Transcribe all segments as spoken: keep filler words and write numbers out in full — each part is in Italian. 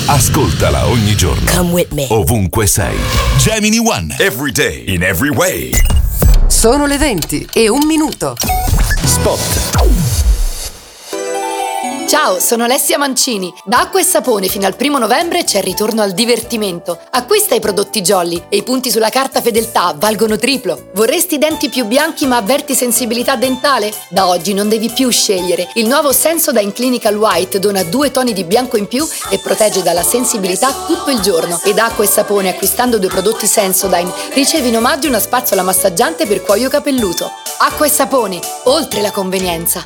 Ascoltala ogni giorno. Come with me. Ovunque sei. Gemini One. Every day. In every way. Sono le venti e un minuto. Spot. Ciao, sono Alessia Mancini. Da Acqua e Sapone fino al primo novembre c'è il ritorno al divertimento. Acquista i prodotti Jolly e i punti sulla carta fedeltà valgono triplo. Vorresti i denti più bianchi ma avverti sensibilità dentale? Da oggi non devi più scegliere. Il nuovo Sensodyne Clinical White dona due toni di bianco in più e protegge dalla sensibilità tutto il giorno. E da Acqua e Sapone, acquistando due prodotti Sensodyne, ricevi in omaggio una spazzola massaggiante per cuoio capelluto. Acqua e Sapone, oltre la convenienza.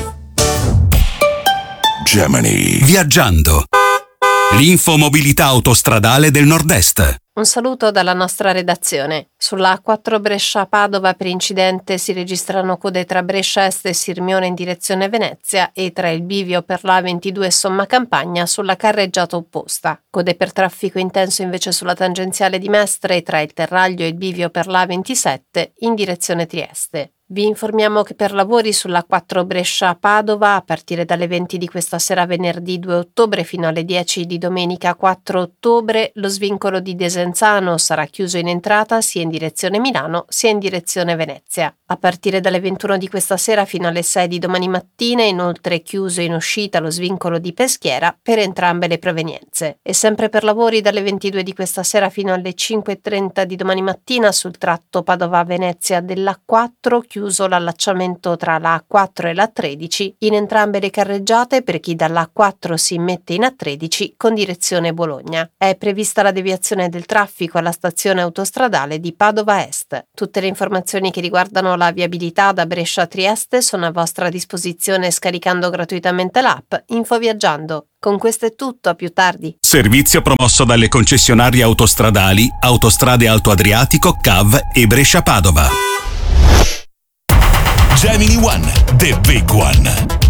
Gemini. Viaggiando. L'infomobilità autostradale del Nord-Est. Un saluto dalla nostra redazione. Sulla A quattro Brescia-Padova per incidente si registrano code tra Brescia Est e Sirmione in direzione Venezia e tra il bivio per la A ventidue e Somma Campagna sulla carreggiata opposta. Code per traffico intenso invece sulla tangenziale di Mestre e tra il Terraglio e il bivio per la A ventisette in direzione Trieste. Vi informiamo che per lavori sulla A quattro Brescia-Padova, a partire dalle venti di questa sera venerdì due ottobre fino alle dieci di domenica quattro ottobre, lo svincolo di Desenzano sarà chiuso in entrata sia in direzione Milano sia in direzione Venezia. A partire dalle ventuno di questa sera fino alle sei di domani mattina, inoltre chiuso in uscita lo svincolo di Peschiera per entrambe le provenienze. E sempre per lavori dalle ventidue di questa sera fino alle cinque e trenta di domani mattina sul tratto Padova-Venezia dell'A quattro, chiuso l'allacciamento tra la A quattro e la A tredici in entrambe le carreggiate per chi dalla A quattro si immette in A tredici con direzione Bologna. È prevista la deviazione del traffico alla stazione autostradale di Padova Est. Tutte le informazioni che riguardano la viabilità da Brescia a Trieste sono a vostra disposizione scaricando gratuitamente l'app Infoviaggiando. Con questo è tutto, a più tardi. Servizio promosso dalle concessionarie autostradali Autostrade Alto Adriatico, C A V e Brescia Padova. Gemini One, the big one.